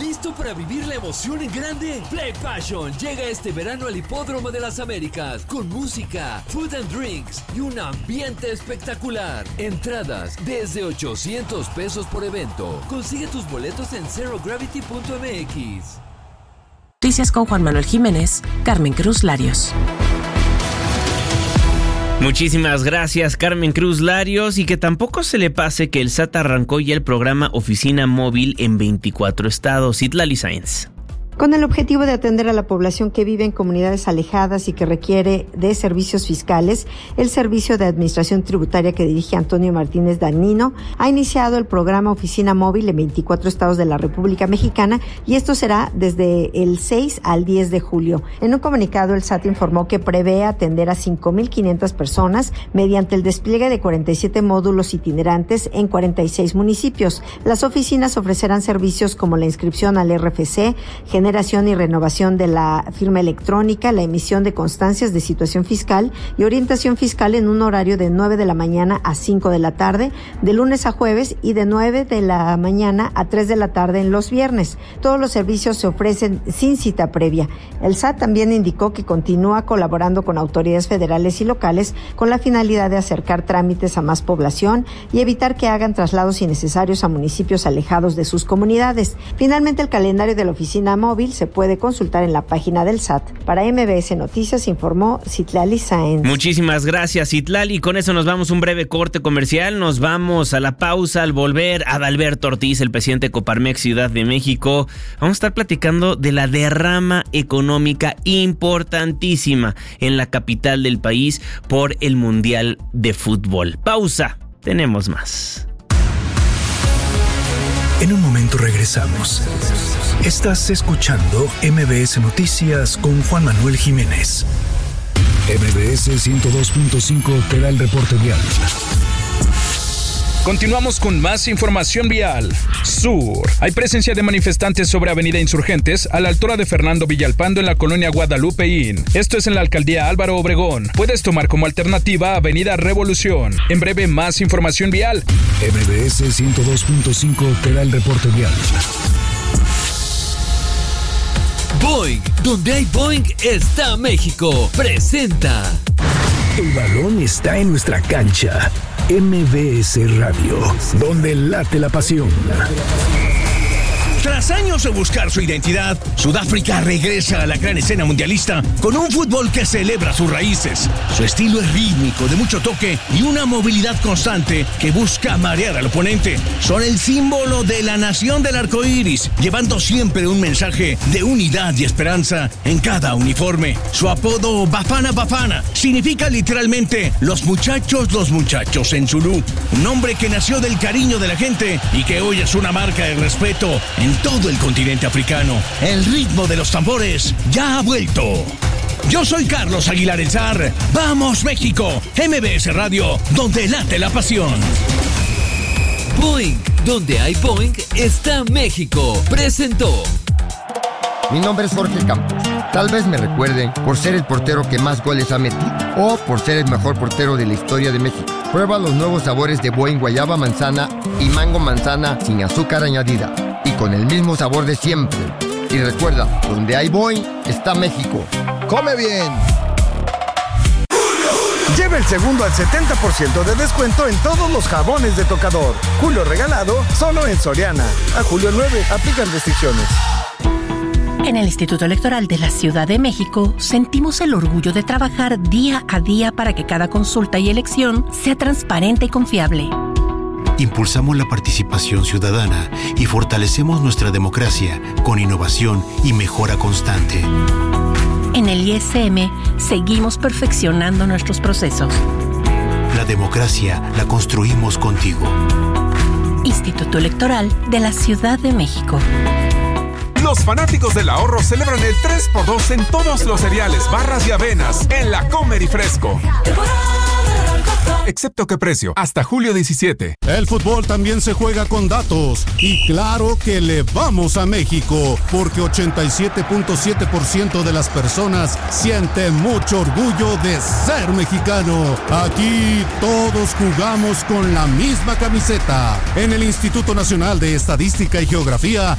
¿Listo para vivir la emoción en grande? Play Passion llega este verano al Hipódromo de las Américas con música, food and drinks y un ambiente espectacular. Entradas desde $800 por evento. Consigue tus boletos en zerogravity.mx. Noticias con Juan Manuel Jiménez, Carmen Cruz Larios. Muchísimas gracias, Carmen Cruz Larios, y que tampoco se le pase que el SAT arrancó ya el programa Oficina Móvil en 24 estados. Citlali Sáenz. Con el objetivo de atender a la población que vive en comunidades alejadas y que requiere de servicios fiscales, el Servicio de Administración Tributaria que dirige Antonio Martínez Dagnino ha iniciado el programa Oficina Móvil en 24 estados de la República Mexicana, y esto será desde el 6 al 10 de julio. En un comunicado, el SAT informó que prevé atender a 5,500 personas mediante el despliegue de 47 módulos itinerantes en 46 municipios. Las oficinas ofrecerán servicios como la inscripción al RFC, generación y renovación de la firma electrónica, la emisión de constancias de situación fiscal y orientación fiscal en un horario de 9 de la mañana a 5 de la tarde, de lunes a jueves, y de 9 de la mañana a 3 de la tarde en los viernes. Todos los servicios se ofrecen sin cita previa. El SAT también indicó que continúa colaborando con autoridades federales y locales con la finalidad de acercar trámites a más población y evitar que hagan traslados innecesarios a municipios alejados de sus comunidades. Finalmente, el calendario de la oficina móvil se puede consultar en la página del SAT. Para MBS Noticias informó Citlali Sáenz. Muchísimas gracias, Citlali. Con eso nos vamos a un breve corte comercial. Nos vamos a la pausa. Al volver, Adalberto Ortiz, el presidente de Coparmex Ciudad de México. Vamos a estar platicando de la derrama económica importantísima en la capital del país por el Mundial de Fútbol. Pausa. Tenemos más. En un momento regresamos. Estás escuchando MBS Noticias con Juan Manuel Jiménez. MBS 102.5 te da el reporte vial. Continuamos con más información vial. Sur. Hay presencia de manifestantes sobre Avenida Insurgentes a la altura de Fernando Villalpando en la colonia Guadalupeín. Esto es en la alcaldía Álvaro Obregón. Puedes tomar como alternativa Avenida Revolución. En breve, más información vial. MBS 102.5 te da el reporte vial. Boing, donde hay Boing está México. Presenta. El balón está en nuestra cancha. MBS Radio, donde late la pasión. Tras años de buscar su identidad, Sudáfrica regresa a la gran escena mundialista con un fútbol que celebra sus raíces. Su estilo es rítmico, de mucho toque y una movilidad constante que busca marear al oponente. Son el símbolo de la nación del arco iris, llevando siempre un mensaje de unidad y esperanza en cada uniforme. Su apodo Bafana Bafana significa literalmente los muchachos en Zulú. Un nombre que nació del cariño de la gente y que hoy es una marca de respeto en todo el continente africano. El ritmo de los tambores ya ha vuelto. Yo soy Carlos Aguilar El Zar. ¡Vamos, México! MBS Radio, donde late la pasión. Boing, donde hay Boing está México. Presentó. Mi nombre es Jorge Campos. Tal vez me recuerden por ser el portero que más goles ha metido o por ser el mejor portero de la historia de México. Prueba los nuevos sabores de Boing guayaba manzana y mango manzana sin azúcar añadida y con el mismo sabor de siempre. Y recuerda, donde hay Boing está México. ¡Come bien! Lleva el segundo al 70% de descuento en todos los jabones de tocador. Julio regalado solo en Soriana. A julio 9 aplican restricciones. En el Instituto Electoral de la Ciudad de México sentimos el orgullo de trabajar día a día para que cada consulta y elección sea transparente y confiable. Impulsamos la participación ciudadana y fortalecemos nuestra democracia con innovación y mejora constante. En el ISM seguimos perfeccionando nuestros procesos. La democracia la construimos contigo. Instituto Electoral de la Ciudad de México. Los fanáticos del ahorro celebran el 3x2 en todos los cereales, barras y avenas en la Comer y Fresco. Excepto qué precio, hasta julio 17. El fútbol también se juega con datos. Y claro que le vamos a México, porque 87.7% de las personas sienten mucho orgullo de ser mexicano. Aquí todos jugamos con la misma camiseta. En el Instituto Nacional de Estadística y Geografía